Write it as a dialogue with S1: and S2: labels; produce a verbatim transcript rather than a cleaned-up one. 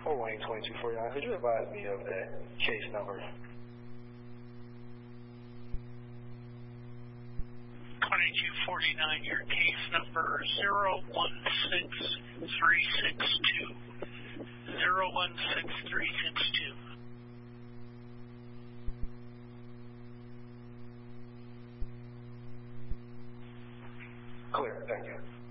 S1: Fort Wayne twenty-two forty-nine, could you advise me of that case number?
S2: twenty-two forty-nine, your case number zero one six three six two. zero one six three six two.
S1: Clear, thank you.